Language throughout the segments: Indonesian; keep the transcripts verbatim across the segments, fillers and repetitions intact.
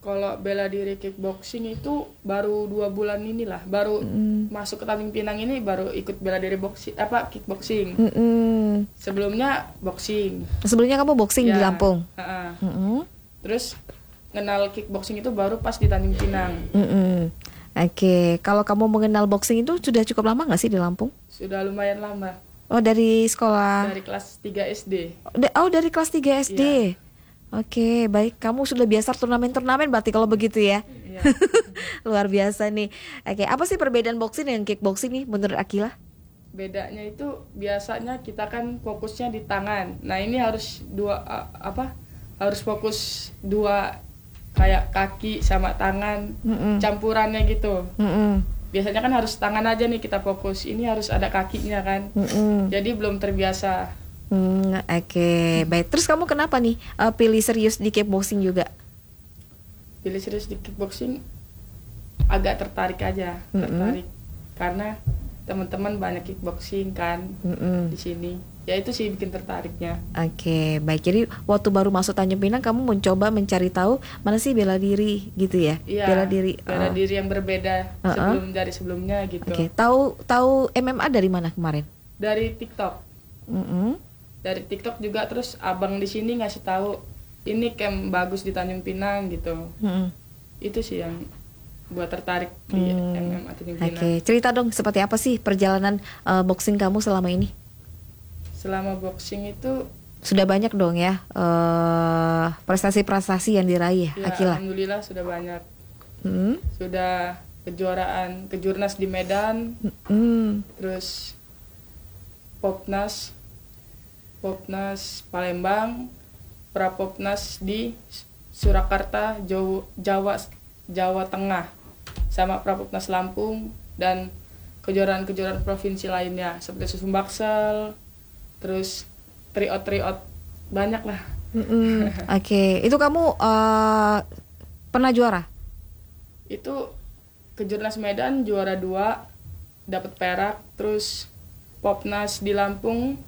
Kalau bela diri kickboxing itu baru dua bulan inilah, baru mm. masuk ke Tanjung Pinang ini baru ikut bela diri boxing apa kickboxing. Mm-mm. Sebelumnya boxing. Sebelumnya kamu boxing ya, di Lampung. Uh-uh. Mm-mm. Terus kenal kickboxing itu baru pas di Tanjung Pinang. Mm-mm. Oke, okay. Kalau kamu mengenal boxing itu sudah cukup lama nggak sih di Lampung? Sudah lumayan lama. Oh, dari sekolah? Dari kelas tiga S D. Oh, dari kelas tiga S D. Ya. Oke, baik. Kamu sudah biasa turnamen-turnamen berarti kalau begitu ya. Iya. Luar biasa nih. Oke, apa sih perbedaan boxing dengan kickboxing nih menurut Akila? Bedanya itu biasanya kita kan fokusnya di tangan. Nah, ini harus dua apa? Harus fokus dua kayak kaki sama tangan, Mm-mm. campurannya gitu. Mm-mm. Biasanya kan harus tangan aja nih kita fokus. Ini harus ada kakinya kan. Mm-mm. Jadi belum terbiasa. Hmm, oke, okay. Baik. Terus kamu kenapa nih uh, pilih serius di kickboxing juga? Pilih serius di kickboxing agak tertarik aja, mm-hmm. tertarik karena teman-teman banyak kickboxing kan mm-hmm. di sini. Ya itu sih bikin tertariknya. Oke, okay, baik. Jadi waktu baru masuk Tanjung Pinang kamu mencoba mencari tahu mana sih bela diri gitu ya? Iya, bela diri. Bela oh. diri yang berbeda uh-uh. sebelum dari sebelumnya gitu. Oke, okay. Tahu tahu M M A dari mana kemarin? Dari TikTok. Mm-hmm. Dari TikTok juga, terus abang di sini ngasih tahu ini camp bagus di Tanjung Pinang gitu. Hmm. Itu sih yang buat tertarik di hmm. M M A Tanjung Pinang. Oke, okay. Cerita dong seperti apa sih perjalanan uh, boxing kamu selama ini? Selama boxing itu sudah banyak dong ya uh, prestasi-prestasi yang diraih ya, Akila. Alhamdulillah sudah banyak. Hmm. Sudah kejuaraan kejurnas di Medan. Hmm. Terus Popnas Popnas Palembang, Prapopnas di Surakarta, Jawa Jawa Tengah, sama Prapopnas Lampung dan kejuaraan-kejuaraan provinsi lainnya seperti Susumbaksel, terus triot-triot banyak lah. Oke, okay. Itu kamu uh, pernah juara? Itu kejurnas Medan juara dua, dapat perak, terus Popnas di Lampung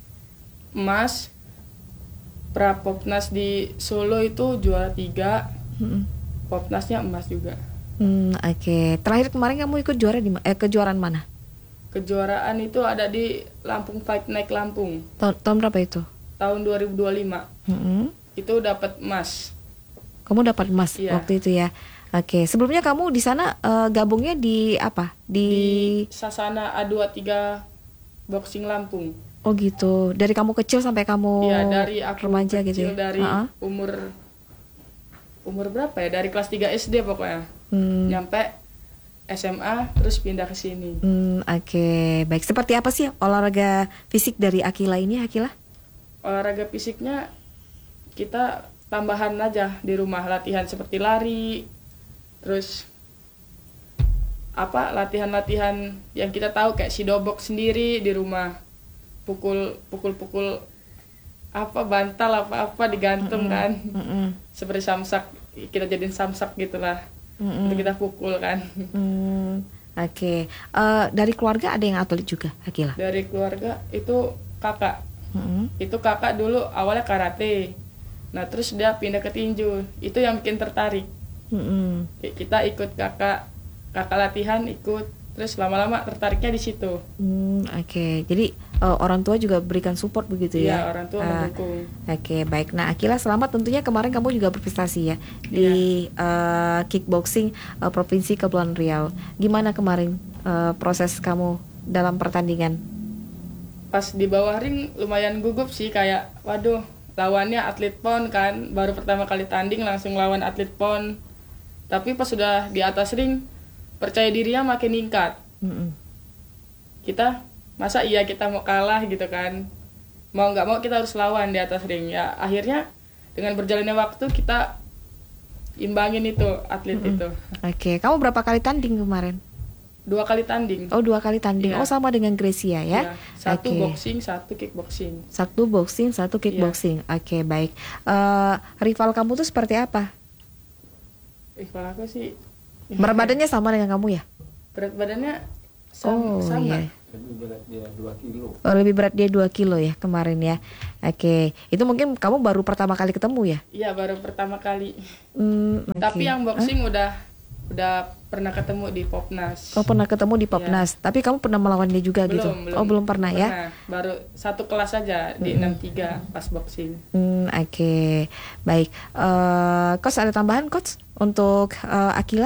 emas, Prapopnas di Solo itu juara tiga, hmm. Popnasnya emas juga. Hmm, Oke, okay. Terakhir kemarin kamu ikut juara di eh, kejuaraan mana? Kejuaraan itu ada di Lampung Fight Night Lampung. Tahun, tahun berapa itu? Tahun dua ribu dua puluh lima. Hmm. Itu dapat emas. Kamu dapat emas iya. Waktu itu ya. Oke, okay. Sebelumnya kamu di sana uh, gabungnya di apa? Di, di Sasana A dua puluh tiga Boxing Lampung. Oh gitu. Dari kamu kecil sampai kamu ya, dari aku remaja kecil, gitu ya? Dari uh-huh. umur umur berapa ya? Dari kelas tiga S D pokoknya. Hmm. Nyampe S M A terus pindah ke sini. Hmm, oke. Okay. Baik, seperti apa sih olahraga fisik dari Akila ini, Akila? Olahraga fisiknya kita tambahan aja di rumah, latihan seperti lari. Terus apa? Latihan-latihan yang kita tahu kayak sidobok sendiri di rumah. pukul pukul pukul apa bantal apa apa digantung mm-hmm. kan mm-hmm. seperti samsak, kita jadiin samsak gitulah, mm-hmm. itu kita pukul kan. mm. Oke, okay. uh, dari keluarga ada yang atlet juga, Akila? Dari keluarga itu kakak, mm-hmm. itu kakak dulu awalnya karate, nah terus dia pindah ke tinju, itu yang bikin tertarik. mm-hmm. Kita ikut kakak kakak latihan ikut, terus lama-lama tertariknya di situ. Hmm, Oke, okay. Jadi uh, orang tua juga berikan support begitu ya? Iya, orang tua uh, mendukung. Oke, okay, baik. Nah, Akila selamat tentunya kemarin kamu juga berprestasi ya di yeah. uh, kickboxing uh, Provinsi Kepulauan Riau. Gimana kemarin uh, proses kamu dalam pertandingan? Pas di bawah ring lumayan gugup sih, kayak waduh lawannya atlet pon kan, baru pertama kali tanding langsung lawan atlet pon. Tapi pas sudah di atas ring percaya dirinya makin meningkat. Mm-hmm. Kita masa iya kita mau kalah gitu kan, mau nggak mau kita harus lawan di atas ring ya. Akhirnya dengan berjalannya waktu kita imbangin itu atlet mm-hmm. itu. Oke, okay. Kamu berapa kali tanding kemarin? Dua kali tanding. Oh, dua kali tanding. Yeah. Oh, sama dengan Gracia ya? Yeah. Satu okay. boxing, satu kickboxing. Satu boxing, satu kickboxing. Yeah. Oke, okay, baik. Uh, rival kamu tuh seperti apa? Rival aku sih. Berat badannya sama dengan kamu ya? Berat badannya Sam- Oh sama. iya. Lebih berat dia dua kilo. Oh, lebih berat dia dua kilo ya kemarin ya. Oke, itu mungkin kamu baru pertama kali ketemu ya? Iya, baru pertama kali. Hmm, Tapi oke. yang boxing udah udah pernah ketemu di Popnas. Oh, pernah ketemu di Popnas. Tapi kamu pernah melawan dia juga gitu? Belum, belum. Oh, belum pernah, ya? Baru satu kelas aja di enam tiga pas boxing. Hmm, oke. Baik. Eh, coach ada tambahan coach untuk eh, Akila?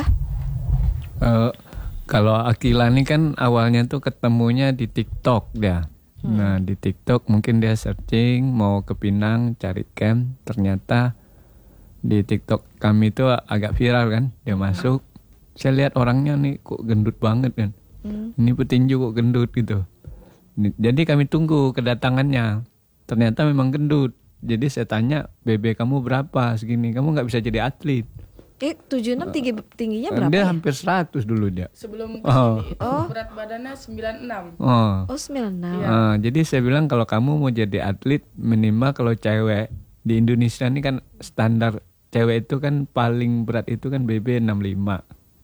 Eh, kalau Akila ini kan awalnya tuh ketemunya di TikTok dia. Nah di TikTok mungkin dia searching mau ke Pinang cari camp, ternyata di TikTok kami tuh agak viral kan. Dia masuk, saya lihat orangnya nih kok gendut banget kan. Ini petinju kok gendut gitu. Ni- Jadi kami tunggu kedatangannya. Ternyata memang gendut. Jadi saya tanya, B B kamu berapa segini? Kamu nggak bisa jadi atlet. Eh, tujuh puluh enam tinggi tingginya Eh, berapa dia ya? hampir seratus dulu dia. Sebelum Oh. kesini itu berat badannya sembilan puluh enam. Oh. Oh, sembilan puluh enam. Ah, jadi saya bilang kalau kamu mau jadi atlet minimal kalau cewek di Indonesia ini kan standar cewek itu kan paling berat itu kan B B enam puluh lima.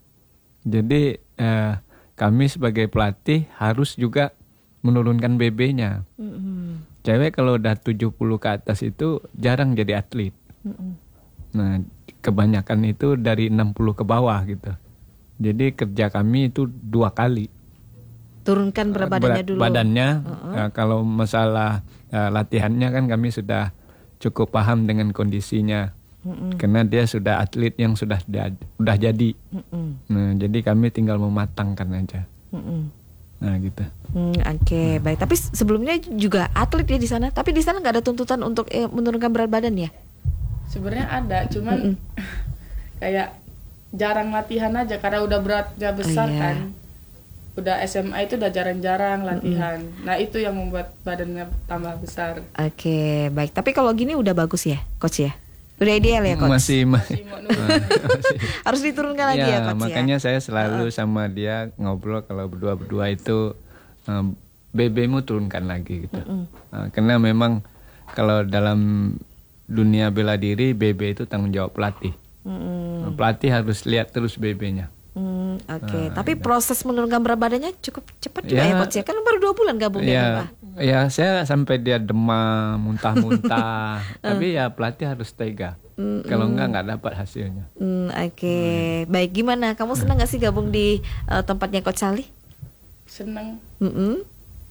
Jadi eh, kami sebagai pelatih harus juga menurunkan B B-nya. Mm-mm. Cewek kalau udah tujuh puluh ke atas itu jarang jadi atlet. Mm-mm. Nah, kebanyakan itu dari enam puluh ke bawah gitu. Jadi kerja kami itu dua kali. Turunkan berat badannya Berat dulu. badannya, ya, kalau masalah ya, latihannya kan kami sudah cukup paham dengan kondisinya. Mm-mm. Karena dia sudah atlet yang sudah dia- udah jadi. Mm-mm. Nah, jadi kami tinggal mematangkan aja. Mm-mm. Nah, gitu. Hmm, oke, baik. Tapi s- sebelumnya juga atlet ya di sana. Tapi di sana nggak ada tuntutan untuk eh, menurunkan berat badan ya? Sebenarnya ada, cuman kayak jarang latihan aja karena udah beratnya besar iya. kan. Udah S M A itu udah jarang-jarang latihan. Nah, itu yang membuat badannya tambah besar. Oke, baik. Tapi kalau gini udah bagus ya, coach ya? Udah ideal ya, coach? Masih masih. Masih mau nurun. Harus diturunkan lagi ya, coach makanya ya? saya selalu sama dia ngobrol kalau berdua-berdua itu um, B B-mu turunkan lagi gitu. Nah, karena memang kalau dalam dunia bela diri B B itu tanggung jawab pelatih. Mm-mm. Nah, pelatih harus lihat terus B B-nya. Hmm, oke. Nah, Tapi proses menurunkan berat badannya cukup cepat juga Ya. ya, coach ya? Kan baru dua bulan gabung ya, Ya, Pak? ya saya sampai dia demam, muntah-muntah. Tapi ya pelatih harus tega. Kalau enggak nggak dapat hasilnya. Hmm, oke. Baik, gimana? Kamu senang gak sih gabung di eh, tempatnya Coach Salih? Seneng, Mm-mm.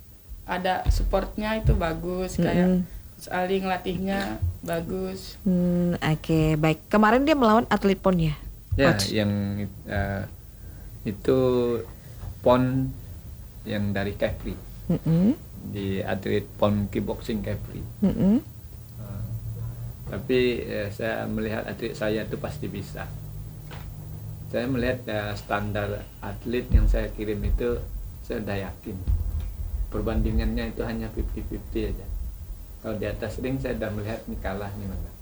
ada supportnya itu bagus, kayak Coach Ali ngelatihnya bagus. Hmm, oke, baik. Kemarin dia melawan atlet pon ya? Ya, Coach? yang uh, itu pon yang dari Kepri, Mm-mm. di atlet pon kickboxing Kepri. Mm-mm. Uh, tapi eh, saya melihat atlet saya itu pasti bisa. Saya melihat eh, standar atlet yang saya kirim itu saya udah yakin. Perbandingannya itu hanya lima puluh lima puluh aja. Kalau di atas ring saya udah melihat nih kalah nih mana.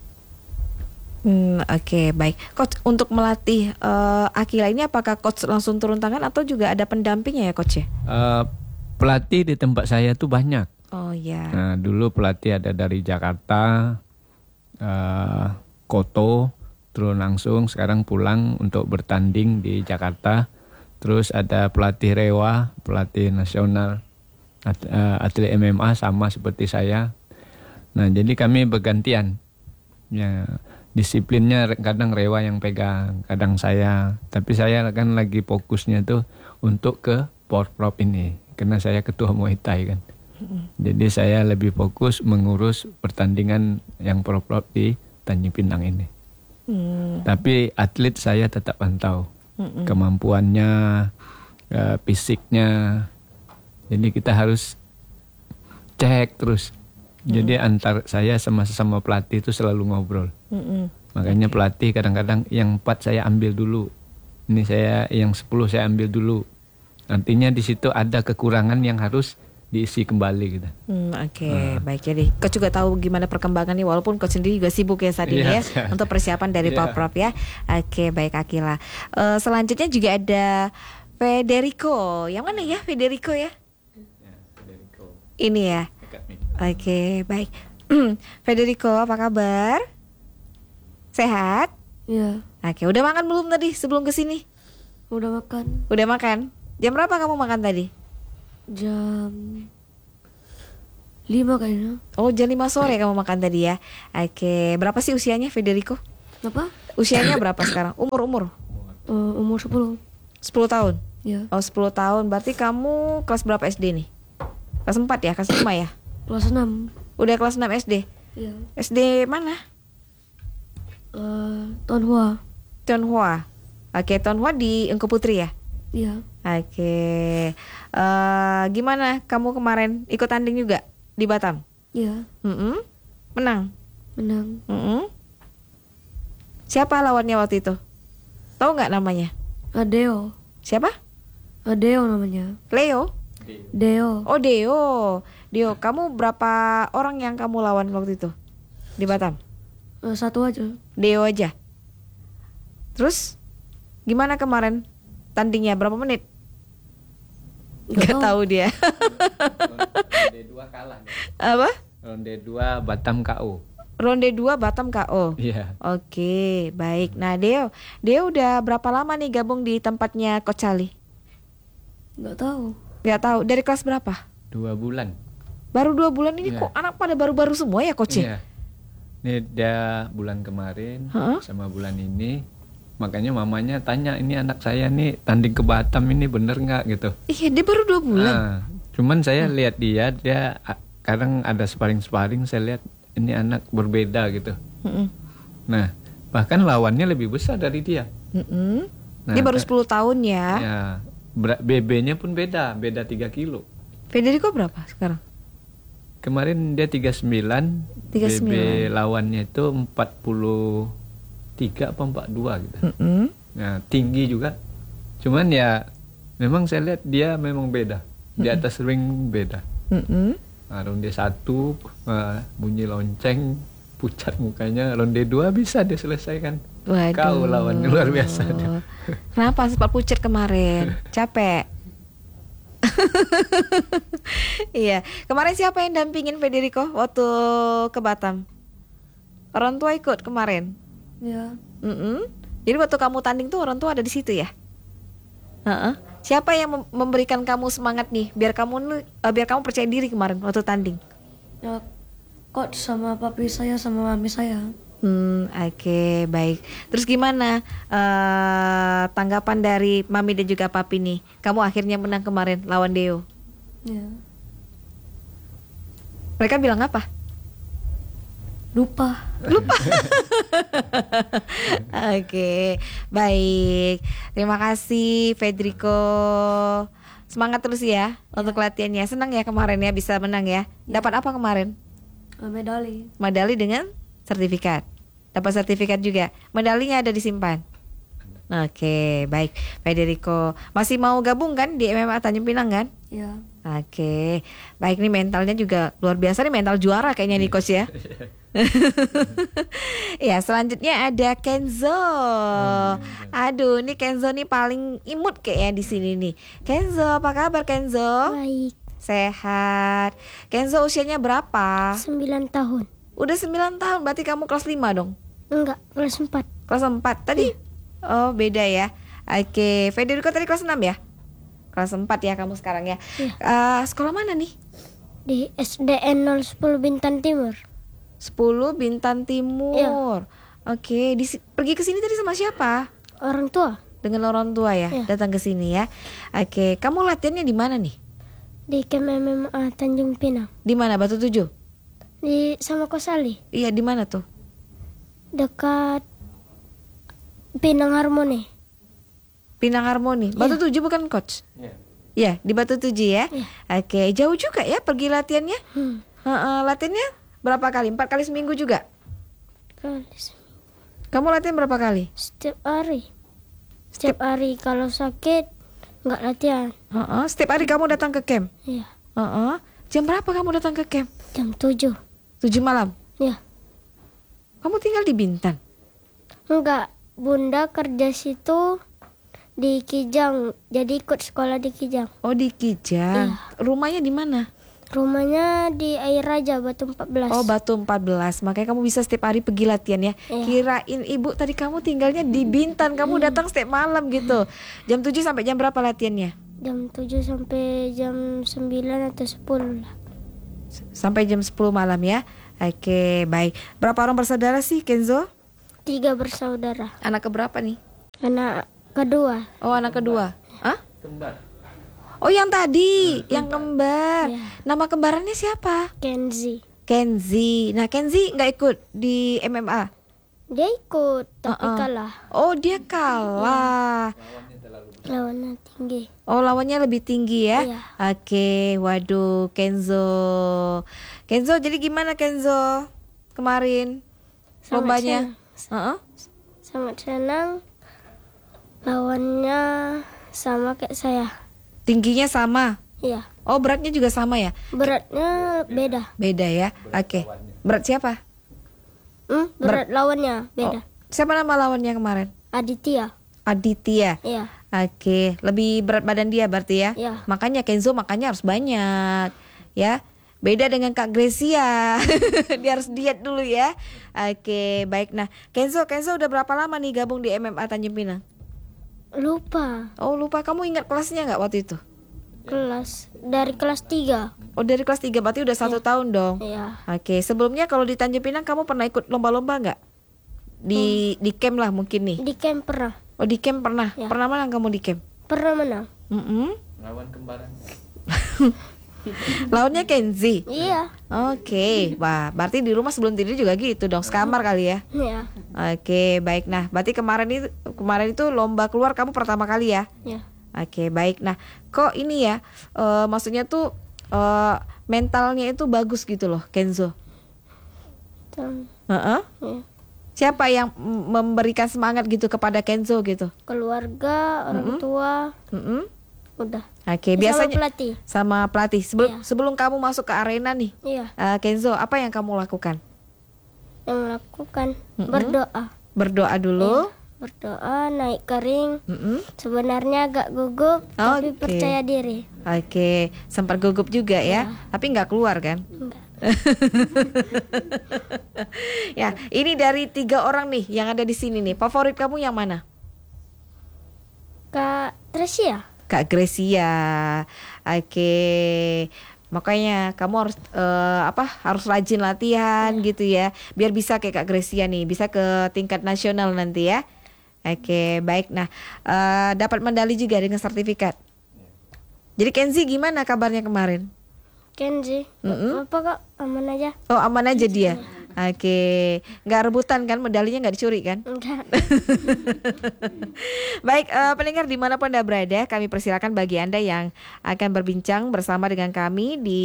Hmm, oke, baik. Coach, untuk melatih eh, Akila ini apakah coach langsung turun tangan atau juga ada pendampingnya ya, coach ya? Eh, pelatih di tempat saya tuh banyak. Oh ya. Nah, dulu pelatih ada dari Jakarta, eh, Koto, terus langsung sekarang pulang untuk bertanding di Jakarta. Terus ada pelatih Rewa, pelatih nasional, at- eh, atlet M M A sama seperti saya. Nah, jadi kami bergantian. Ya, disiplinnya kadang Rewa yang pegang, kadang saya. Tapi saya kan lagi fokusnya tuh untuk ke Porprov ini, karena saya ketua Muay Thai kan. Jadi saya lebih fokus mengurus pertandingan yang Porprov di Tanjung Pinang ini. Hmm, Tapi atlet saya tetap pantau kemampuannya, eh, fisiknya. Jadi kita harus cek terus. Jadi antar saya sama sesama pelatih itu selalu ngobrol. mm-mm. Makanya pelatih kadang-kadang yang empat saya ambil dulu. Ini saya yang sepuluh saya ambil dulu. Artinya di situ ada kekurangan yang harus diisi kembali gitu. Hmm, oke, baik. Jadi coach juga tahu gimana perkembangannya walaupun coach sendiri juga sibuk ya saat ini Iya, ya iya. untuk persiapan dari Iya. Porprov ya. Oke, baik Akila. Eh, selanjutnya juga ada Federico. Yang mana ya Federico ya? Ini ya. Oke, baik. Federico, apa kabar? Sehat? Iya, Oke, udah makan belum tadi sebelum ke sini? udah makan Udah makan? Jam berapa kamu makan tadi? Jam lima kayaknya. Oh, jam lima sore kamu makan tadi ya. Oke, berapa sih usianya Federico? Apa? Usianya berapa sekarang? Umur-umur? Uh, umur sepuluh. sepuluh tahun? Ya. Oh, sepuluh tahun. Berarti kamu kelas berapa S D nih? Kelas empat ya? Kelas lima ya? Kelas enam. Udah kelas enam S D? Ya. S D mana? Uh, Tonghua. Tionghoa. Oke, Tionghoa di Engku Putri ya? Iya. Oke. Eh, gimana kamu kemarin ikut tanding juga di Batam? Iya. Mm-mm. Menang? Menang. Mm-mm. Siapa lawannya waktu itu? Tahu nggak namanya? Adeo. Siapa? Adeo namanya. Leo? Deo. Oh, Deo. Deo, kamu berapa orang yang kamu lawan waktu itu di Batam? Uh, satu aja. Deo aja. Terus gimana kemarin tandingnya, berapa menit? Nggak Gak tahu. tahu dia. Ronde dua kalah. Apa? Ronde dua Batam K O. Ronde dua Batam K O. Iya. Oke, baik. Nah, Deo, Deo udah berapa lama nih gabung di tempatnya Coach Ali? Nggak tahu. Gak tahu. Dari kelas berapa? Dua bulan. Baru dua bulan ini Iya. kok anak pada baru-baru semua ya, Coach? Iya. Ini dia bulan kemarin Heeh. sama bulan ini. Makanya mamanya tanya, ini anak saya nih tanding ke Batam ini bener nggak gitu. Iya, dia baru dua bulan. Nah, cuman saya lihat dia, dia a- kadang ada sparring-sparring, saya lihat ini anak berbeda gitu. Mm-mm. Nah, bahkan lawannya lebih besar dari dia. Mm-mm. Nah, Dia baru ka- sepuluh tahun ya. Ya, berat- B B-nya pun beda, beda tiga kilo. Federico berapa sekarang? Kemarin dia tiga puluh sembilan, tiga puluh B B sembilan. lawannya itu empat puluh tiga apa empat puluh dua gitu. Mm-mm. Nah, tinggi juga. Cuman ya memang saya lihat dia memang beda. Di atas ring beda. Mm-mm. Nah, ronde satu eh, bunyi lonceng, pucat mukanya. Ronde dua bisa dia selesaikan. Waduh. Kau lawannya luar biasa dia. Kenapa sempat pucat kemarin? Capek. Iya, kemarin siapa yang dampingin Federico waktu ke Batam? Orang tua ikut kemarin. Ya. Mm-mm. Jadi waktu kamu tanding tuh orang tua ada di situ ya? Heeh. Siapa yang mem- memberikan kamu semangat nih biar kamu nih- eh, biar kamu percaya diri kemarin waktu tanding? Ya, coach sama papi saya sama mami saya. Hmm, oke, baik. Terus gimana eh, tanggapan dari mami dan juga papi nih? Kamu akhirnya menang kemarin lawan Deo. Ya. Mereka bilang apa? Lupa. Oke, baik. Terima kasih Federico. Semangat terus ya untuk latihannya. Senang ya kemarin ya bisa menang ya. Dapat apa kemarin? Uh, medali. Medali dengan sertifikat. Dapat sertifikat juga. Medalinya ada disimpan. Oke, baik. Federico masih mau gabung kan di M M A Tanjung Pinang kan? Ya. Oke, baik nih mentalnya juga luar biasa nih, mental juara kayaknya nih coach ya. Ya, selanjutnya ada Kenzo. Aduh, ini Kenzo nih paling imut kayaknya di sini nih. Kenzo, apa kabar Kenzo? Baik, Sehat. Kenzo usianya berapa? sembilan tahun. Udah sembilan tahun, berarti kamu kelas lima dong. Enggak, kelas empat. Kelas empat tadi? Oh, beda ya. Oke, Federico tadi kelas enam ya? Kelas empat ya kamu sekarang ya. Iya. Eh, sekolah mana nih? Di S D N nol sepuluh Bintan Timur. sepuluh Bintan Timur. Oke, di, pergi ke sini tadi sama siapa? Orang tua Dengan orang tua ya, Iya. datang ke sini ya. Oke, kamu latihannya di mana nih? di K M M A Tanjung Pinang. Di mana? Batu Tujuh? Di sama Kosali, Iya, di mana tuh? dekat Pinang Harmoni. Pinang Harmoni. Batu Tujuh bukan coach? Iya, di Batu Tujuh ya. Iya. Oke, jauh juga ya pergi latihannya? Hmm. Heeh, latihannya berapa kali? Empat kali seminggu juga? Kali- Kamu latihan berapa kali? Setiap hari. Setiap hari kalau sakit nggak latihan. Heeh, setiap hari kamu datang ke camp? Iya. Heeh. Jam berapa kamu datang ke camp? Jam tujuh. Tujuh malam. Ya. Kamu tinggal di Bintan? Enggak, Bunda kerja situ di Kijang. Jadi ikut sekolah di Kijang. Oh, di Kijang. Rumahnya di mana? Rumahnya di Air Raja Batu empat belas. Oh, Batu empat belas. Makanya kamu bisa setiap hari pergi latihan ya. Iya. Kirain ibu tadi kamu tinggalnya di Bintan, kamu datang setiap malam gitu. Jam tujuh sampai jam berapa latihannya? jam tujuh sampai jam sembilan atau sepuluh lah. Sampai jam sepuluh malam ya. Oke, baik. Berapa orang bersaudara sih Kenzo? Tiga bersaudara. Anak keberapa nih? Anak kedua. Oh, anak kedua. Hah? Kembar. Oh, yang tadi, yang kembar. Iya. Nama kembarannya siapa? Kenzi. Kenzi. Nah, Kenzi nggak ikut di M M A. Dia ikut tapi Uh-uh. kalah. Oh, dia kalah. Lawannya tinggi. Oh, lawannya lebih tinggi ya? Iya. Oke, waduh, Kenzo. Kenzo, jadi gimana Kenzo kemarin Sangat lombanya? senang. Uh-uh. Sangat senang. Lawannya sama kayak saya. Tingginya sama. Iya. Oh, beratnya juga sama ya? Beratnya beda. Beda ya? Oke. Berat siapa? Hmm, berat lawannya beda. Oh, siapa nama lawannya kemarin? Aditya. Aditya. Iya. Oke, lebih berat badan dia berarti ya? Iya. Makanya Kenzo makanya harus banyak, ya. Beda dengan Kak Gracia, dia harus diet dulu ya. Oke, baik. Nah, Kenzo, Kenzo udah berapa lama nih gabung di M M A Tanjung Pinang? Lupa Oh, lupa. Kamu ingat kelasnya nggak waktu itu? kelas dari kelas tiga. Oh, dari kelas tiga, berarti udah satu tahun dong. Iya. Oke, sebelumnya kalau di Tanjung Pinang kamu pernah ikut lomba-lomba nggak? Di di camp lah mungkin nih. Di camp pernah. Oh, di camp pernah. Ya. Pernah menang kamu di camp? Pernah menang. Mm-mm. Lawan kembaran. Lawannya Kenzi. Iya. Oke, wah, berarti di rumah sebelum tidur juga gitu dong, sekamar kali ya. Iya. Oke, baik. Nah, berarti kemarin itu kemarin itu lomba keluar kamu pertama kali ya? Iya. Oke, baik. Nah, kok ini ya? eh, maksudnya tuh eh, mentalnya itu bagus gitu loh, Kenzo. Tuh. Heeh. Iya. Siapa yang m- memberikan semangat gitu kepada Kenzo gitu? Keluarga, orang tua, Mm-mm. udah. Oke, Sama biasanya pelatih. sama pelatih. Sebelum Iya. sebelum kamu masuk ke arena nih, Iya. eh, Kenzo, apa yang kamu lakukan? Yang melakukan Mm-mm. berdoa. Berdoa dulu. Berdoa, naik ke ring. Mm-mm. Sebenarnya agak gugup, tapi Oke. percaya diri. Oke, sempat gugup juga ya, tapi nggak keluar kan? Enggak. Ya, ini dari tiga orang nih yang ada di sini nih. Favorit kamu yang mana? Kak Tresia. Kak Gracia. Oke. Makanya kamu harus eh, apa? Harus rajin latihan gitu ya, biar bisa kayak Kak Gracia nih, bisa ke tingkat nasional nanti ya. Oke, baik. Nah, eh, dapat medali juga dengan sertifikat. Jadi Kenzi gimana kabarnya kemarin? Kenzi. Mm-mm. Apa kak? Aman aja. Oh, aman aja dia. Oke, nggak rebutan kan, medalinya nggak dicuri kan? Enggak. Baik, eh, pendengar dimanapun Anda berada, kami persilakan bagi Anda yang akan berbincang bersama dengan kami di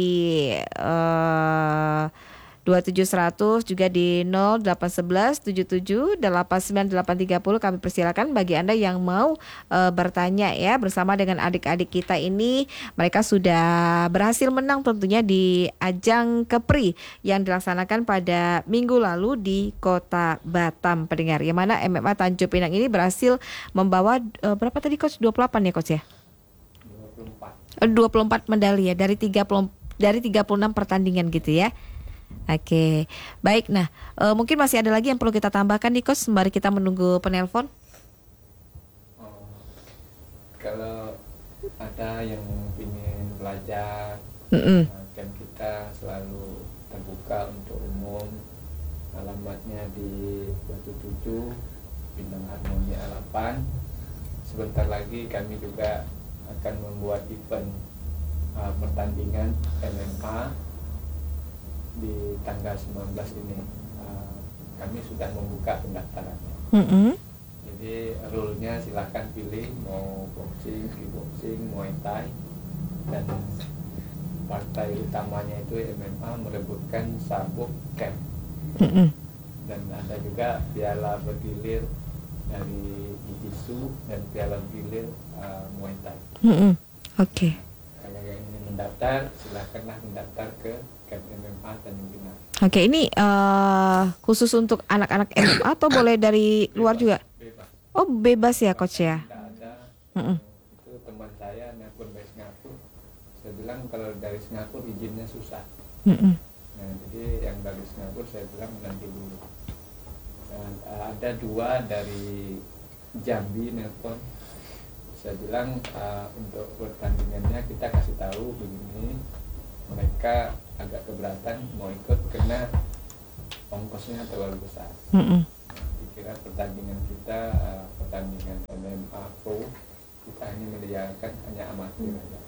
eh, dua tujuh seratus, juga di nol delapan satu satu tujuh tujuh delapan sembilan delapan tiga nol. Kami persilakan bagi Anda yang mau eh, bertanya ya, bersama dengan adik-adik kita ini. Mereka sudah berhasil menang tentunya di ajang Kepri yang dilaksanakan pada minggu lalu di Kota Batam, pendengar. Yang mana M M A Tanjung Pinang ini berhasil membawa eh, berapa tadi coach? dua puluh delapan ya coach ya? dua puluh empat. Eh, dua puluh empat medali ya dari tiga puluh dari tiga puluh enam pertandingan gitu ya. Oke, baik. Nah, eh, mungkin masih ada lagi yang perlu kita tambahkan nih coach sembari kita menunggu penelpon. Oh, kalau ada yang ingin belajar, Mm-mm. nah, camp kita selalu terbuka untuk umum. Alamatnya di Batu Tujuh, Pinang Harmoni A delapan. Sebentar lagi kami juga akan membuat event uh, pertandingan M M A di tanggal sembilan belas ini. Uh, kami sudah membuka pendaftarannya. Mm-mm. Jadi rule-nya silahkan pilih mau boxing, kickboxing, muay thai, dan partai utamanya itu M M A merebutkan sabuk camp. Mm-mm. Dan ada juga piala bergilir dari jiu-jitsu dan piala bergilir uh, muay thai. Mm-mm. Oke. Kalau yang ingin mendaftar silahkanlah mendaftar ke camp M M A Tanjung Pinang. Oke, ini eh, khusus untuk anak-anak M M A atau boleh dari luar juga? Bebas. Oh, bebas ya coach ya. Tidak ada. Mm-mm. Itu teman saya nelpon dari Singapura. Saya bilang kalau dari Singapura izinnya susah. Mm-mm. Nah, jadi yang dari Singapura saya bilang nanti dulu. Dan uh, ada dua dari Jambi nelpon. saya bilang uh, untuk pertandingannya kita kasih tahu begini, mereka agak keberatan mau ikut karena ongkosnya terlalu besar. Mm-mm. Dikira pertandingan kita uh, pertandingan M M A Pro kita hanya menyediakan hanya amatir aja.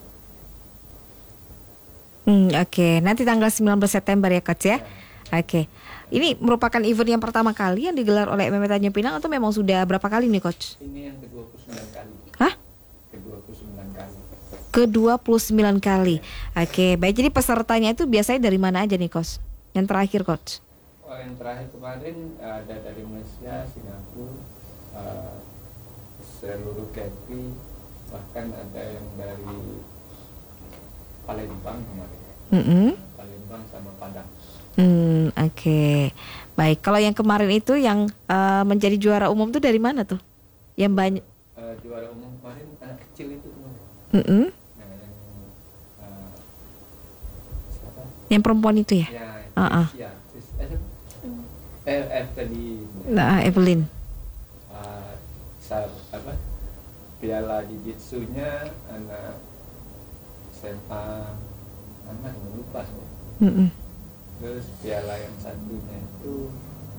Hmm, Oke, nanti tanggal sembilan belas September ya Coach ya. Oke, ini merupakan event yang pertama kali yang digelar oleh M M A Tanjung Pinang atau memang sudah berapa kali nih Coach? Ini yang ke dua puluh sembilan kali. Hah? ke dua puluh sembilan kali. Ke dua puluh sembilan kali. Oke, baik, jadi pesertanya itu biasanya dari mana aja nih Coach? Yang terakhir Coach? Oh, yang terakhir kemarin ada dari Malaysia, Singapura, uh, seluruh Kepri, bahkan ada yang dari Palembang kemarin. Mm-mm. Palembang sama Padang. Hmm, Oke, baik. Kalau yang kemarin itu yang uh, menjadi juara umum tuh dari mana tuh? Yang banyak? Uh, juara umum kemarin anak kecil itu kemarin. Mm-mm. Nah, yang uh, siapa? Yang perempuan itu ya? Ya, Uh-uh. Tricia. Tris- eh, eh, eh, tadi Nah, Evelyn. uh, saat apa? Piala Jiu-Jitsunya anak S M A anak lupa. Mm-mm. Terus piala yang satunya itu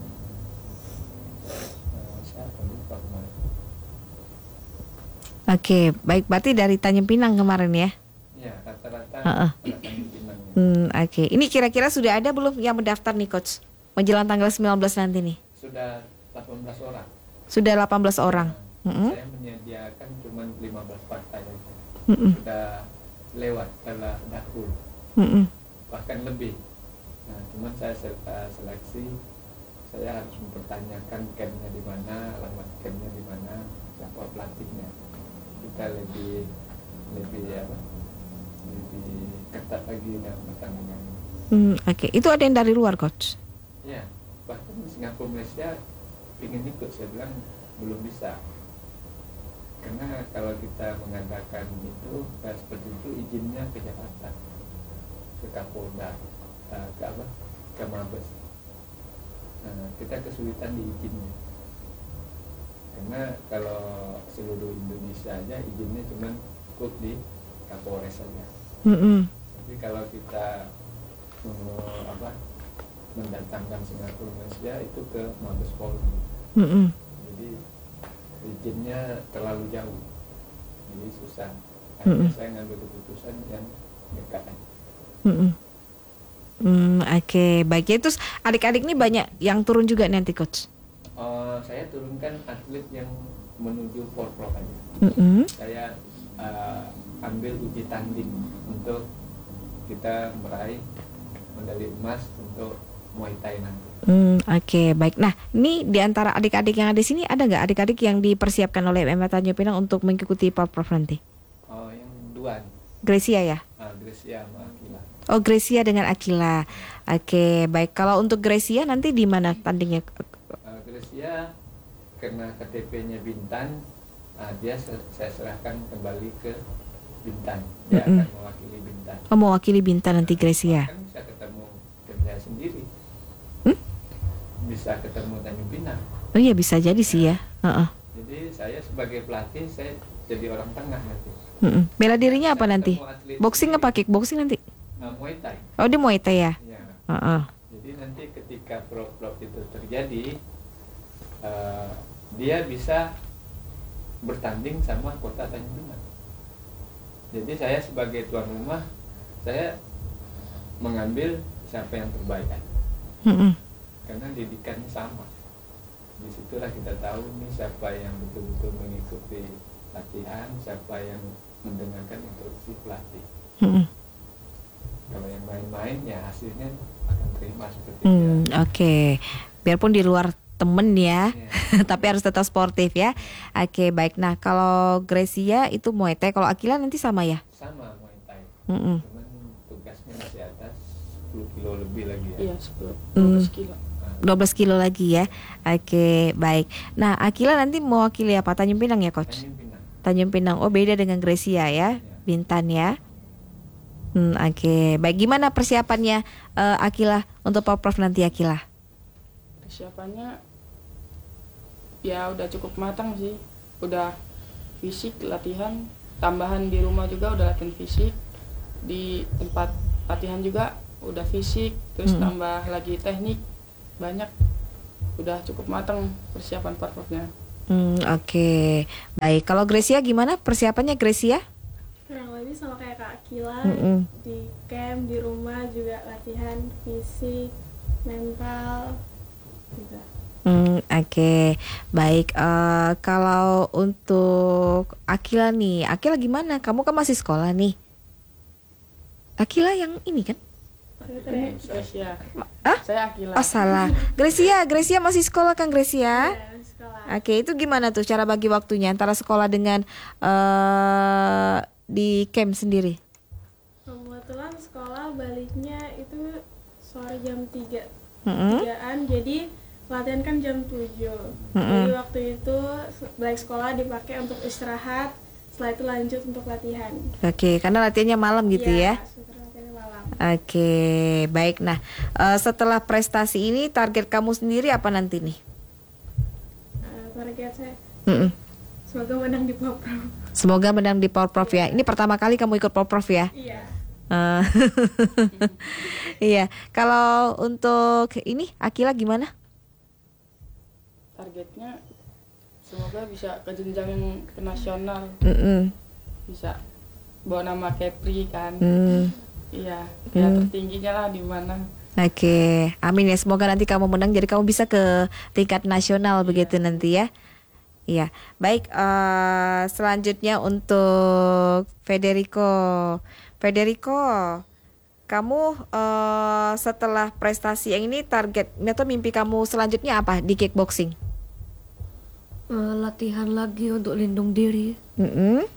uh, siapa lupa kemarin. Oke, baik. Berarti dari Tanjung Pinang kemarin ya? Ya, rata-rata Uh-uh. anak Tanjung Pinang. Hmm, Oke, ini kira-kira sudah ada belum yang mendaftar nih Coach? Menjelang tanggal sembilan belas nanti nih? Sudah delapan belas orang. Sudah delapan belas orang. Nah, Mm-mm. saya menyediakan cuma lima belas partai aja. Mm-mm. Sudah lewat, telah dahulu, Mm-mm. bahkan lebih. Nah, cuman saya se- uh, seleksi, saya harus mempertanyakan campnya di mana, alamat campnya di mana, siapa pelatihnya. Kita lebih lebih apa? Lebih ketat lagi dalam pertandingan. Hmm, Oke, itu ada yang dari luar Coach? Ya, bahkan Singapura Malaysia ingin ikut, saya bilang belum bisa. Karena kalau kita mengadakan itu kayak seperti itu izinnya ke Jakarta, ke Kapolda, uh, ke apa, ke Mabes. Nah, kita kesulitan di izinnya. Karena kalau seluruh Indonesia aja izinnya cuma cukup di Kapolres saja. Mm-mm. Tapi kalau kita uh, apa mendatangkan Singapura Malaysia itu ke Mabes Polri. Mm-mm. Jadi izinnya terlalu jauh, jadi susah. Akhirnya Mm-mm. saya ngambil keputusan yang dekat aja. Mm-mm. Hmm, Oke, baik. Ya, terus adik-adik ini banyak yang turun juga nanti Coach? Uh, saya turunkan atlet yang menuju for pro aja. Mm-mm. Saya uh, ambil uji tanding untuk kita meraih medali emas untuk Muay Thai nanti. Hmm, Oke, baik. Nah, ini di antara adik-adik yang ada di sini ada nggak adik-adik yang dipersiapkan oleh M M A Tanjung Pinang untuk mengikuti Porprov nanti? Oh, yang dua nih, Gracia ya? uh, Gracia sama Akila. Oh, Gracia dengan Akila. Oke, baik. Kalau untuk Gracia nanti di mana tandingnya? Uh, Gracia karena K T P-nya Bintan, uh, dia se- saya serahkan kembali ke Bintan. Dia Mm-mm. akan mewakili Bintan. Oh, mewakili Bintan nanti Gracia. Kan bisa ketemu tim saya sendiri. Hmm? Bisa ketemu Tanjung Pinang. Oh iya, bisa jadi sih ya. Heeh. Jadi saya sebagai pelatih saya jadi orang tengah nanti. Mm-mm. Bela dirinya apa Saya nanti? ketemu atlet Boxing sendiri. apa kickboxing nanti? Nah, Muay Thai. Oh, dia Muay Thai ya? Ya. Heeh. Jadi nanti ketika pro-pro itu terjadi, eh, dia bisa bertanding sama kota Tanjung Pinang. Jadi saya sebagai tuan rumah, saya mengambil siapa yang terbaik aja. Mm-mm. Karena didikannya sama. Disitulah kita tahu nih siapa yang betul-betul mengikuti latihan, siapa yang mendengarkan instruksi pelatih. Mm-mm. Kalau yang main-main ya hasilnya akan terima seperti Hmm, dia. Oke, biarpun di luar temen ya, Iya. tapi harus tetap sportif ya. Oke, baik. Nah, kalau Gracia itu Muay Thai, kalau Akila nanti sama ya? Sama Muay Thai. Mm-mm. Cuman tugasnya masih atas sepuluh kilo lebih lagi ya. Iya, sepuluh dua belas kilo. dua belas kilo lagi ya. Oke, baik. Nah, Akila nanti mewakili apa? Tanjung Pinang ya, Coach? Tanjung Pinang. Tanjung Pinang. Oh, beda dengan Gracia ya, Bintan ya. Hmm, Oke, baik. Gimana persiapannya eh, Akila untuk Porprov nanti Akila? Persiapannya ya udah cukup matang sih. Udah fisik latihan, tambahan di rumah juga udah latihan fisik, di tempat latihan juga udah fisik, terus Hmm. tambah lagi teknik, banyak, udah cukup matang persiapan parkovnya. Hmm, oke. Baik, kalau Gracia gimana persiapannya Gracia? Kurang lebih sama kayak Kak Akila, Mm-mm. di camp, di rumah juga latihan fisik, mental, gitu. Hmm, oke. Baik, eh, kalau untuk Akila nih, Akila gimana? Kamu kan masih sekolah nih. Akila yang ini kan? Ini Gracia. Ah? Saya Akila. Oh salah. Gracia, Gracia masih sekolah kan Gracia? Ya, sekolah. Oke, itu gimana tuh cara bagi waktunya antara sekolah dengan eh di camp sendiri? Kebetulan sekolah baliknya itu sore jam tiga Mm-mm. tigaan, jadi latihan kan jam tujuh. Mm-mm. Jadi waktu itu se- balik sekolah dipakai untuk istirahat, setelah itu lanjut untuk latihan. Oke, karena latihannya malam gitu ya? setelah latihan malam. Oke, baik. Nah, eh, setelah prestasi ini target kamu sendiri apa nanti nih? Eh, target saya Mm-mm. semoga menang di Popram. Semoga menang di Porprov ya. Ini pertama kali kamu ikut Porprov ya? Iya. Eh, Iya. Kalau untuk ini Akila gimana? Targetnya semoga bisa ke jenjang ke nasional, Mm-mm. bisa bawa nama Kepri kan. Hmm. Iya, ya Hmm. tertingginya lah di mana. Oke, amin ya. Semoga nanti kamu menang jadi kamu bisa ke tingkat nasional begitu nanti ya. Iya, baik. eh, selanjutnya untuk Federico. Federico, kamu eh, setelah prestasi yang ini target atau mimpi kamu selanjutnya apa di kickboxing? Eh, latihan lagi untuk lindung diri. Mm-mm.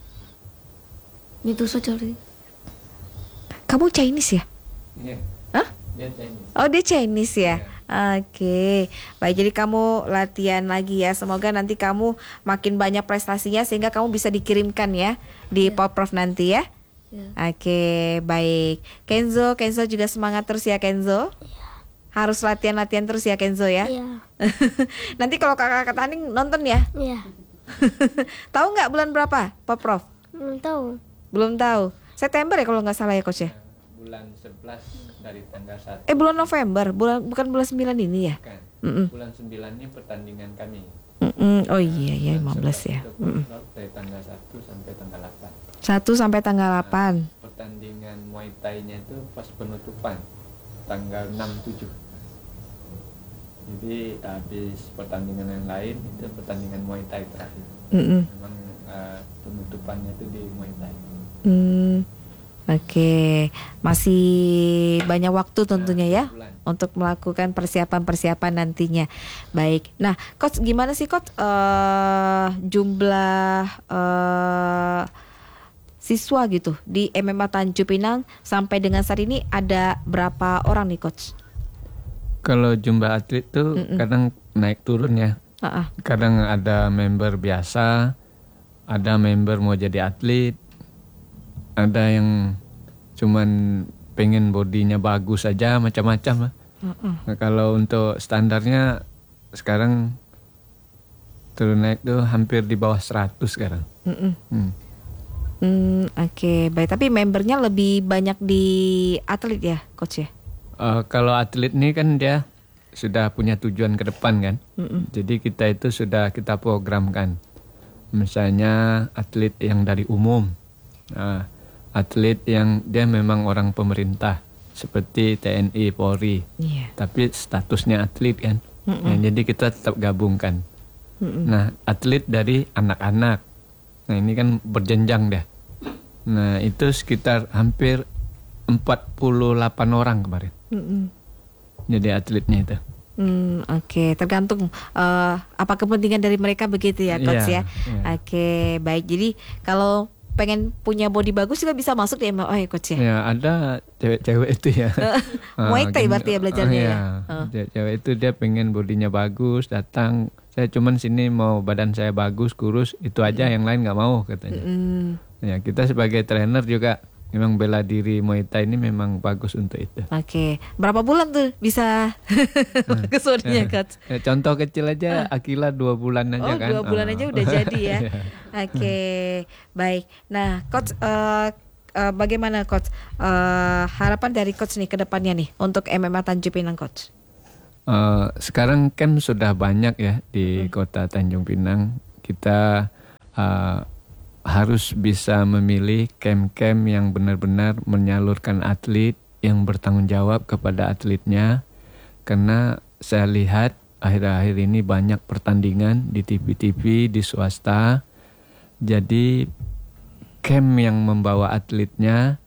Itu saja Ri. Kamu Chinese ya? Iya. Hah? Dia Chinese. Oh dia Chinese ya? Oke, baik, jadi kamu latihan lagi ya. Semoga nanti kamu makin banyak prestasinya sehingga kamu bisa dikirimkan ya di Porprov nanti ya. Ya. Oke, baik. Kenzo, Kenzo juga semangat terus ya Kenzo. Harus latihan-latihan terus ya Kenzo ya. Iya. Nanti kalau kakak tanding nonton ya. Iya. Tahu nggak bulan berapa Porprov? Belum tahu. Belum tahu. September ya kalau nggak salah ya coach ya. Bulan sebelas dari tanggal satu. Eh bulan November, bulan bukan bulan sembilan ini ya. Bukan. Mm-mm. Bulan sembilan ini pertandingan kami. Mm-mm. Oh iya ya lima belas ya. Itu Mm-mm. dari tanggal satu sampai tanggal delapan. satu sampai tanggal delapan. Pertandingan Muay Thai-nya itu pas penutupan tanggal enam tujuh. Jadi habis pertandingan yang lain itu pertandingan Muay Thai terakhir. Mm-mm. Memang eh, penutupannya itu di Muay Thai. Hmm, oke, masih banyak waktu tentunya ya Bulan. untuk melakukan persiapan-persiapan nantinya. Baik, nah, coach gimana sih coach eh, jumlah eh, siswa gitu di M M A Tanjung Pinang sampai dengan saat ini ada berapa orang nih coach? Kalau jumlah atlet tuh Mm-mm. kadang naik turun ya. Ah, ah. Kadang ada member biasa, ada member mau jadi atlet, ada yang cuman pengen bodinya bagus aja, macam-macam lah. Nah, kalau untuk standarnya sekarang turun naik tuh hampir di bawah seratus sekarang. Mm-mm. Hmm. Hmm, oke, baik. Tapi membernya lebih banyak di atlet ya, coach ya? Eh, kalau atlet ini kan dia sudah punya tujuan ke depan kan. Mm-mm. Jadi kita itu sudah kita programkan. Misalnya atlet yang dari umum. Nah, atlet yang dia memang orang pemerintah seperti T N I, Polri. Iya. Tapi statusnya atlet kan. Mm-mm. Nah, jadi kita tetap gabungkan. Mm-mm. Nah, atlet dari anak-anak. Nah, ini kan berjenjang dah. Nah, itu sekitar hampir empat puluh delapan orang kemarin. Mm-mm. Jadi atletnya itu. Hmm, oke, tergantung eh, apa kepentingan dari mereka begitu ya, coach Iya, ya. iya. Oke, baik. Jadi kalau pengen punya body bagus juga bisa masuk di M M A ya, coach ya. Ya, ada cewek-cewek itu ya. Ah, Muay Thai gini- berarti ya belajarnya ah, ya? iya. Ah. Ce- Cewek itu dia pengen bodinya bagus, datang. Saya cuman sini mau badan saya bagus, kurus, itu aja, yang lain nggak mau katanya. Hmm, Ya, kita sebagai trainer juga memang bela diri Muay Thai ini memang bagus untuk itu. Oke, berapa bulan tuh bisa kesudahannya coach? Ya, contoh kecil aja, Akila dua bulan aja Oh, kan. dua bulan Oh. aja udah jadi ya. Oke, baik. Nah, coach, uh, uh, bagaimana coach uh, harapan dari coach nih ke depannya nih untuk M M A Tanjung Pinang, coach? Uh, sekarang camp sudah banyak ya di Hmm. kota Tanjung Pinang. Kita uh, harus bisa memilih camp-camp yang benar-benar menyalurkan atlet, yang bertanggung jawab kepada atletnya. Karena saya lihat akhir-akhir ini banyak pertandingan di T V-T V, di swasta. Jadi camp yang membawa atletnya,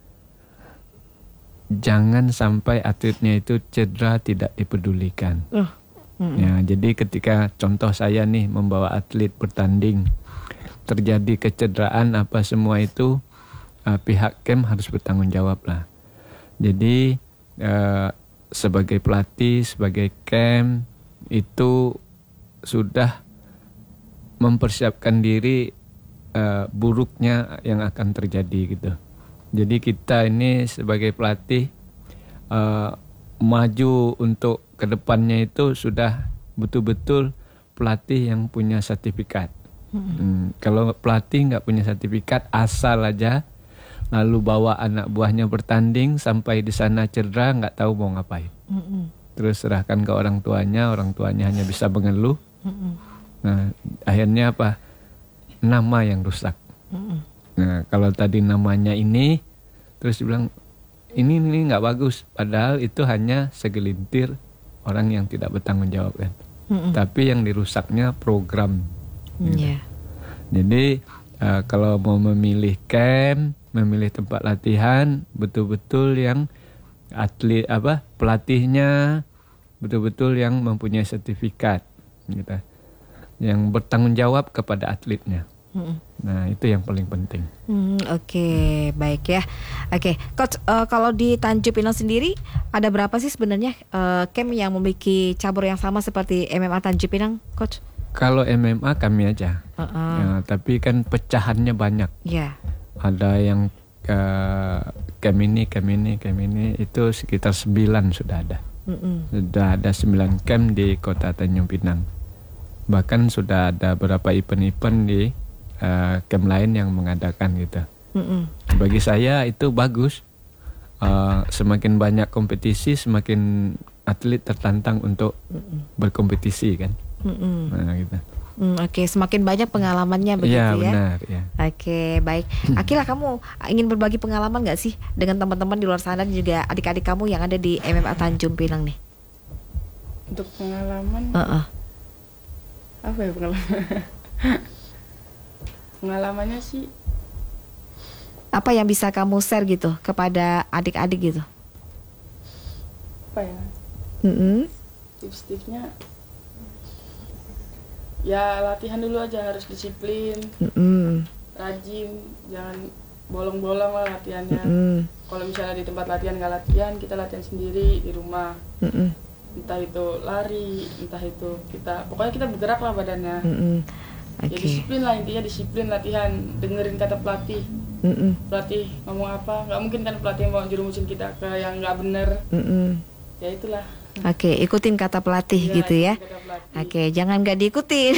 jangan sampai atletnya itu cedera tidak dipedulikan. Uh, Ya, jadi ketika contoh saya nih membawa atlet bertanding, terjadi kecederaan apa semua itu, uh, pihak camp harus bertanggung jawab lah. Jadi uh, sebagai pelatih, sebagai camp itu sudah mempersiapkan diri uh, buruknya yang akan terjadi gitu. Jadi kita ini sebagai pelatih uh, maju untuk kedepannya itu sudah betul-betul pelatih yang punya sertifikat. Hmm, kalau pelatih nggak punya sertifikat, asal aja lalu bawa anak buahnya bertanding sampai di sana cedera, nggak tahu mau ngapain. Mm-mm. Terus serahkan ke orang tuanya, orang tuanya hanya bisa mengeluh. Mm-mm. Nah, akhirnya apa? Nama yang rusak. Mm-mm. Nah, kalau tadi namanya ini, terus dibilang ini ini nggak bagus, padahal itu hanya segelintir orang yang tidak bertanggung jawab kan. Mm-mm. Tapi yang dirusaknya program. Iya. Jadi uh, kalau mau memilih camp, memilih tempat latihan, betul-betul yang atlet apa pelatihnya betul-betul yang mempunyai sertifikat, gitu. Yang bertanggung jawab kepada atletnya. Mm-mm. Nah itu yang paling penting. Hmm, Oke, baik ya. Oke, coach, uh, kalau di Tanjung Pinang sendiri ada berapa sih sebenarnya uh, camp yang memiliki cabur yang sama seperti M M A Tanjung Pinang, coach? Kalau M M A kami aja, Uh-uh. ya, tapi kan pecahannya banyak. Ya. Ada yang uh, camp ini, camp ini, camp ini itu sekitar sembilan sudah ada. Mm-mm. Sudah ada sembilan camp di kota Tanjung Pinang. Bahkan sudah ada beberapa event-event di uh, camp lain yang mengadakan gitu. Mm-mm. Bagi saya itu bagus. Uh, semakin banyak kompetisi, semakin atlet tertantang untuk berkompetisi kan. Mm-mm. Nah gitu. Hmm, Oke, semakin banyak pengalamannya begitu Iya ya. benar ya. Oke, baik. Akila, kamu ingin berbagi pengalaman nggak sih dengan teman-teman di luar sana dan juga adik-adik kamu yang ada di M M A Tanjung Pinang nih? Untuk pengalaman, Uh-uh. apa ya pengalaman? Pengalamannya sih Apa yang bisa kamu share gitu kepada adik-adik gitu? apa ya? Mm-mm. Tips-tipsnya ya latihan dulu aja, harus disiplin, Mm-mm. rajin, jangan bolong-bolong lah latihannya. Mm-mm. Kalau misalnya di tempat latihan nggak latihan, kita latihan sendiri di rumah. Mm-mm. Entah itu lari, entah itu kita, pokoknya kita bergerak lah badannya. Mm-mm. Ya Oke. disiplin lah, intinya disiplin latihan, dengerin kata pelatih. Mm-mm. Pelatih ngomong apa, nggak mungkin kan pelatih mau jerumusin kita ke yang nggak bener. Mm-mm. Ya itulah. Oke, ikutin kata pelatih Ya, gitu ya. ikutin kata pelatih. Oke, jangan nggak diikutin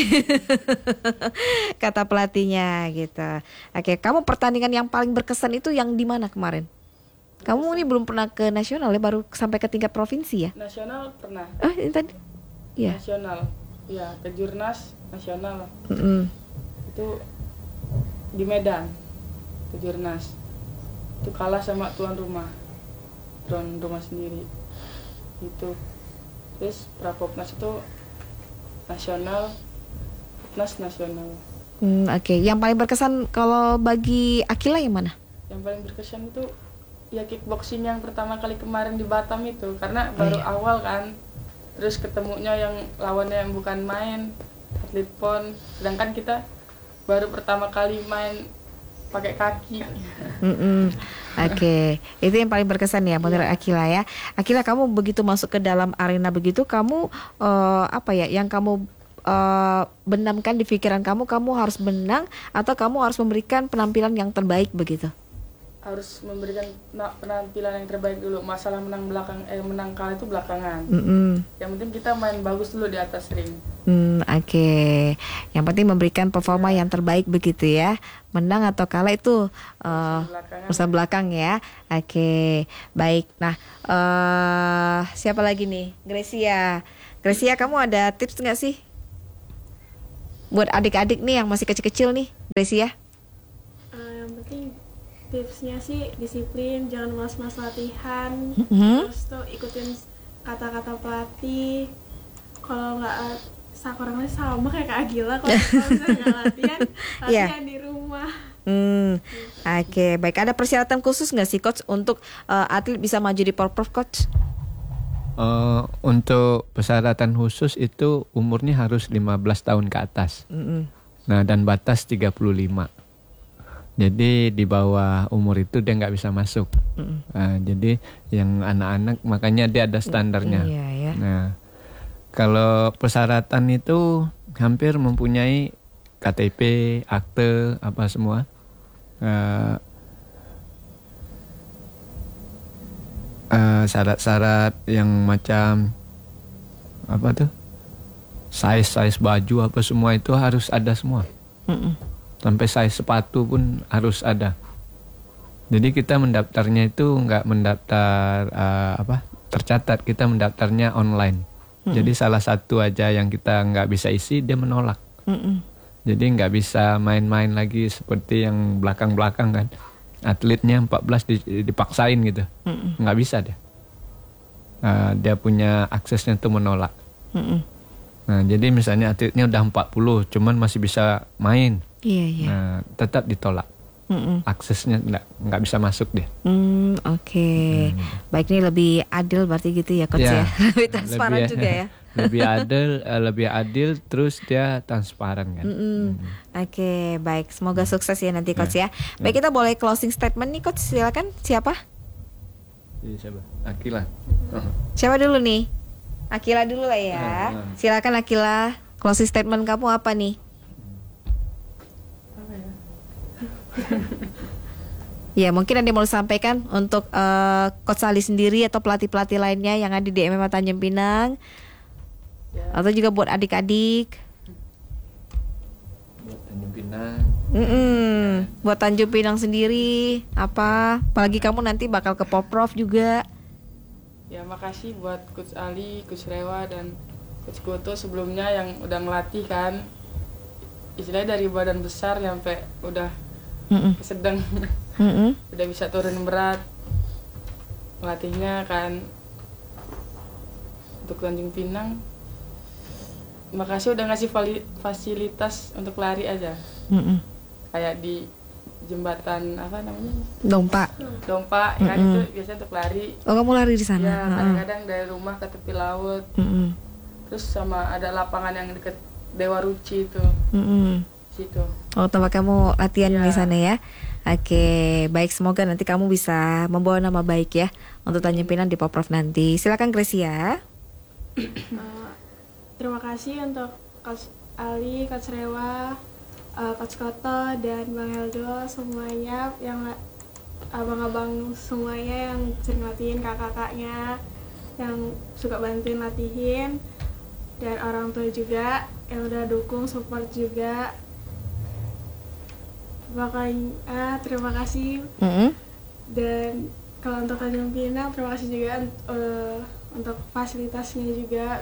kata pelatihnya gitu. Oke, kamu pertandingan yang paling berkesan itu yang di mana kemarin? Kamu ini belum pernah ke nasional ya, baru sampai ke tingkat provinsi ya? Nasional pernah. Ah, ini tadi. Ya. Nasional. Ya, ke Jurnas nasional. Mm-mm. Itu di Medan. Ke Jurnas. Itu kalah sama tuan rumah. Tuan rumah sendiri. Itu. Terus Prapopnas itu nasional, Popnas nasional. Hmm, Oke, yang paling berkesan kalau bagi Akila yang mana? Yang paling berkesan itu ya kickboxing yang pertama kali kemarin di Batam itu, karena baru iya. awal kan. Terus ketemunya yang lawannya yang bukan main, atlet pon, sedangkan kita baru pertama kali main pakai kaki. Mm-mm. Oke, itu yang paling berkesan ya menurut Akila ya. Akila, kamu begitu masuk ke dalam arena begitu, kamu eh, apa ya? Yang kamu eh, benamkan di pikiran kamu, kamu harus menang atau kamu harus memberikan penampilan yang terbaik begitu? harus memberikan na- penampilan yang terbaik dulu. Masalah menang belakang eh menang kalah itu belakangan. Mm-mm. Yang penting kita main bagus dulu di atas ring. Hmm, oke. Yang penting memberikan performa yang terbaik begitu ya. Menang atau kalah itu uh, Belakangan. urusan belakang ya. Oke, baik. Nah, eh siapa lagi nih? Gracia. Gracia, kamu ada tips nggak sih buat adik-adik nih yang masih kecil-kecil nih, Gracia? Eh, yang penting tipsnya sih disiplin, jangan malas-malas latihan, Mhm. terus tuh ikutin kata-kata pelatih. Kalau nggak sakurangnya sama kayak Kak Agila, kalau kalau misalnya nggak latihan, Iya. latihan di rumah. Hmm, oke, baik. Ada persyaratan khusus nggak sih, coach, untuk eh, atlet bisa maju di Porprov, coach? Eh, untuk persyaratan khusus itu umurnya harus lima belas tahun ke atas. Mm-mm. Nah, dan batas tiga puluh lima. Jadi di bawah umur itu dia nggak bisa masuk. Nah, jadi yang anak-anak makanya dia ada standarnya. Iya ya. Nah, kalau persyaratan itu hampir mempunyai K T P, akte, apa semua. Eh, eh, syarat-syarat yang macam apa tuh? Size-size baju apa semua itu harus ada semua. Mm-mm. Sampai size sepatu pun harus ada. Jadi kita mendaftarnya itu nggak mendaftar uh, apa tercatat, kita mendaftarnya online. Jadi salah satu aja yang kita nggak bisa isi dia menolak. Mm-mm. Jadi nggak bisa main-main lagi seperti yang belakang-belakang kan. Atletnya empat belas di- dipaksain gitu, Mm-mm. nggak bisa dia. Uh, dia punya aksesnya tuh menolak. Mm-mm. Nah jadi misalnya atletnya udah empat puluh, cuman masih bisa main. Iya iya. Nah, tetap ditolak. Mm-mm. Aksesnya nggak nggak bisa masuk dia. Hmm, oke. Baik, ini lebih adil berarti gitu ya, coach ya. Ya, Lebih transparan lebih- juga ya. Lebih adil, eh, lebih adil, terus dia transparan kan. Mm-mm. Oke, baik. Semoga sukses ya nanti, coach Ya. ya. Baik, kita boleh closing statement nih, coach. Silakan. Siapa? Jadi siapa? Akila. Siapa dulu nih? Akila dulu lah ya. Hmm. Silakan Akila. Closing statement kamu apa nih? Apa ya? Ya, mungkin ada yang mau disampaikan untuk eh, Coach Ali sendiri atau pelatih-pelatih lainnya yang ada di M M A Tanjung Pinang, Ya, atau juga buat adik-adik. Buat Tanjung Pinang. Mm-mm. Buat Tanjung Pinang sendiri apa? Apalagi kamu nanti bakal ke Porprov juga. ya makasih buat Coach Ali, Coach Rewa dan Coach Goto sebelumnya yang udah ngelatih kan. Istilahnya dari badan besar sampai udah Mm-mm. sedang Mm-mm. udah bisa turun berat ngelatihnya kan. Untuk Tanjung Pinang, makasih udah ngasih vali- fasilitas untuk lari aja, Mm-mm. kayak di jembatan apa namanya Dompa. Dompa kan, itu biasanya untuk lari. Oh, kamu lari di sana. Ya Ha-ha. kadang-kadang dari rumah ke tepi laut. Mm-mm. Terus sama ada lapangan yang deket Dewa Ruci itu Mm-mm. situ. Oh, tempat kamu latihan Ya. di sana ya. Oke, baik, semoga nanti kamu bisa membawa nama baik ya untuk Tanjung Pinang di Porprov nanti. Silakan Gracia. Eh, terima kasih untuk Coach Ali, Coach Rewa, eh, Coach Koto, dan Bang Heldo semuanya, yang abang-abang semuanya yang sering latihin, kakak-kakaknya yang suka bantuin latihin, dan orang tua juga yang udah dukung, support juga. Makanya terima kasih. Mm-mm. Dan kalau untuk Tanjung Pinang, terima kasih juga eh, untuk fasilitasnya juga,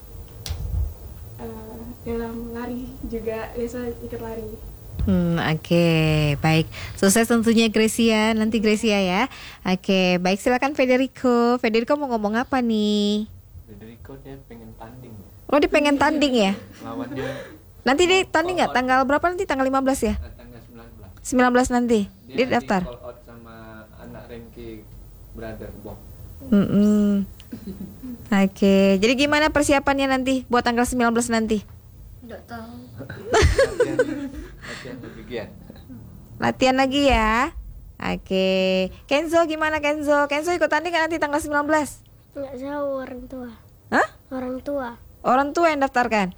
eh, dalam lari juga bisa ikut lari. Hmm, oke, baik. Sukses tentunya Gracia, nanti Gracia ya. Oke, baik, silakan Federico. Federico mau ngomong apa nih? Federico dia pengen tanding. Oh, dia pengen tanding ya? Lawan dia Nanti dia tanding nggak? Tanggal berapa nanti? Tanggal lima belas ya? tanggal sembilan belas. sembilan belas nanti. Dia nanti daftar. call out sama anak Renki brother Bob. Mm-mm. Oke, jadi gimana persiapannya nanti buat tanggal sembilan belas nanti? Tidak tahu. Latihan, latihan lebih giat. Latihan lagi ya. Oke, Kenzo gimana Kenzo? Kenzo ikut tanding nggak nanti tanggal sembilan belas? Nggak tahu orang tua. Hah? Orang tua. Orang tua yang daftarkan?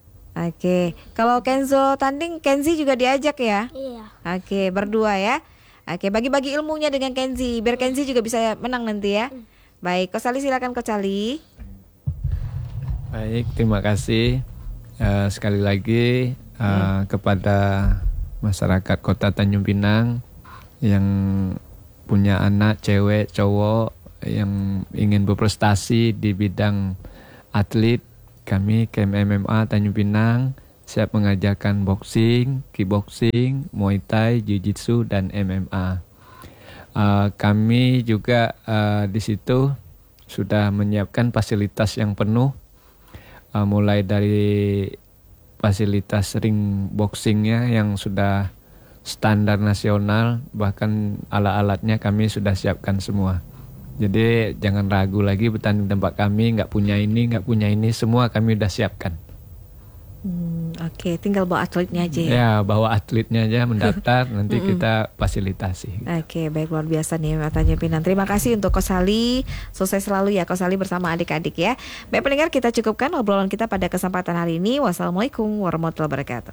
Oke, kalau Kenzo tanding, Kenzi juga diajak ya? Iya. Oke, berdua ya. Oke, bagi-bagi ilmunya dengan Kenzi, biar Kenzi juga bisa menang nanti ya. Baik, Coach Ali silakan Coach Ali. Baik, terima kasih uh, sekali lagi uh, hmm. kepada masyarakat Kota Tanjung Pinang yang punya anak cewek cowok yang ingin berprestasi di bidang atlet. Kami K M M M A Tanjung Pinang siap mengajarkan boxing, kickboxing, muay thai, jiu-jitsu dan M M A. Uh, kami juga uh, di situ sudah menyiapkan fasilitas yang penuh. Uh, mulai dari fasilitas ring boxingnya yang sudah standar nasional, bahkan alat-alatnya kami sudah siapkan semua. Jadi jangan ragu lagi bertanding tempat kami, nggak punya ini, nggak punya ini, semua kami sudah siapkan. Hmm, Oke, okay. Tinggal bawa atletnya aja ya? Ya, bawa atletnya aja mendaftar, nanti kita fasilitasi. Oke, okay, baik, luar biasa nih Tanjung Pinang. Terima kasih untuk Coach Ali, sukses selalu ya Coach Ali bersama adik-adik ya. Baik pendengar, kita cukupkan obrolan kita pada kesempatan hari ini. Wassalamualaikum warahmatullahi wabarakatuh.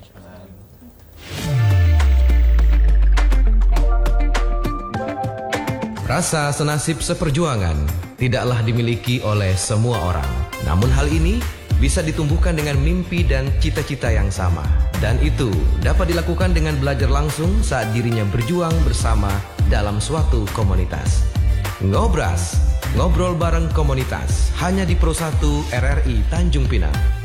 Rasa senasib seperjuangan tidaklah dimiliki oleh semua orang. Namun hal ini bisa ditumbuhkan dengan mimpi dan cita-cita yang sama. Dan itu dapat dilakukan dengan belajar langsung saat dirinya berjuang bersama dalam suatu komunitas. Ngobras, ngobrol bareng komunitas, hanya di Pro satu R R I Tanjung Pinang.